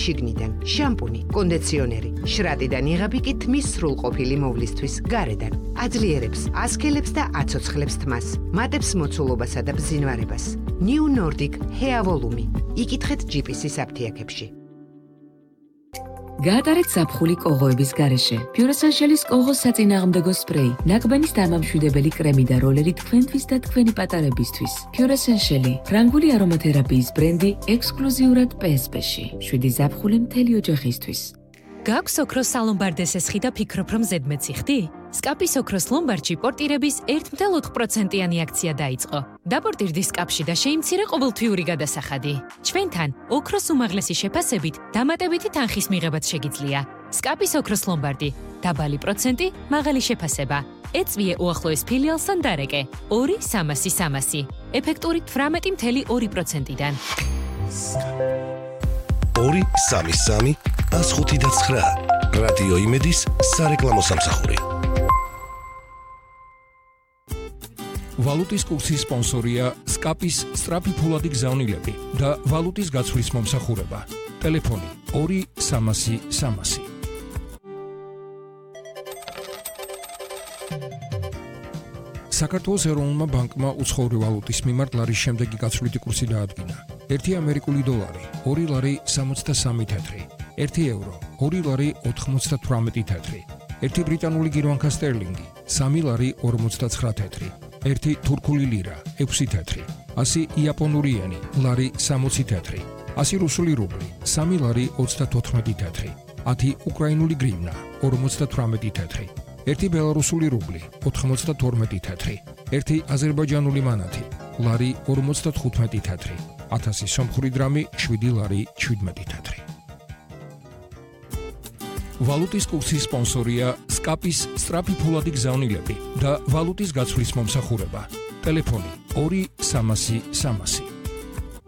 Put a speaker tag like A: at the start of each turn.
A: შიგნიდან, შამპუნი, კონდიციონერი, შრატიდან იღაბი კი თმის სრულყოფილი მოვლისთვის გარედან. აძლიერებს, ასქელებს და აცოცხლებს თმას, მატებს მოცულობასა და ბზინვარებას. New Nordic Hair Volume. იკითხეთ GPS-ის აფთიაქებში.
B: გაატარეთ ზაფხული კოღოების გარეშე. Pure-Essential-ის კოღოს საწინააღმდეგო სპრეი, ნაკბენის დამამშვიდებელი კრემი და როლერი თქვენთვის და თქვენი პატარებისთვის. Pure-Essential, ფრანგული არომათერაპიის ბრენდი ექსკლუზიურად PSP-ში. 7 ზაფხული მთელი ოჯახისთვის.
C: გაქვს ოქროს სალომბარდეს ესხი და ფიქრობ, რომ ზედმეტი ხდი? სკაპის ოქროს ლომბარდში პორტირების 1.4%-იანი აქცია დაიწყო. დაპორტირდი სკაპში და შეიმცირე ყოველთვიური გადასახადი. ჩვენთან ოქროს უმაღლესი შეფასებით დამატებითი თანხის მიღებაც შეგიძლია. სკაპის ოქროს ლომბარდი, დაბალი პროცენტი, მაღალი შეფასება. ეწვიე უახლოეს ფილიალსთან დარეკე. 2-300-300. ეფექტური 18.2%-დან.
D: 2-3-3-105-9 რადიო იმედის სარეკლამო სამსახური. ვალუტის კურსის სპონსორია სკაპის სწრაფი ფულადი გზავნილები და ვალუტის გაცვლის მომსახურება. ტელეფონი 2-300-300. საქართველოს ეროვნულმა ბანკმა უცხოური ვალუტის მიმართ ლარის შემდეგი გაცვლითი კურსი დაადგინა. 1 ამერიკული დოლარი 2 ლარი 63 თეთრი, 1 ევრო 2 ლარი 98 თეთრი, 1 ბრიტანული გირვანქა სტერლინგი 3 ლარი 59 თეთრი, 1 თურქული ლირა 6 თეთრი, 100 იაპონური იენი ლარი 60 თეთრი, 100 რუსული რუბლი 3 ლარი 34 თეთრი, 10 უკრაინული გრივნა 58 თეთრი, 1 ბელარუსული რუბლი 92 თეთრი, 1 აზერბაიჯანული მანათი ლარი 55 თეთრი, 1000 სომხური დრამი 7 ლარი 17 თეთრი. ვალუტის კურსის სპონსორია სკაპის სწრაფი ფულადი გზავნილები და ვალუტის გაცვლის მომსახურება. ტელეფონი 2-300-300.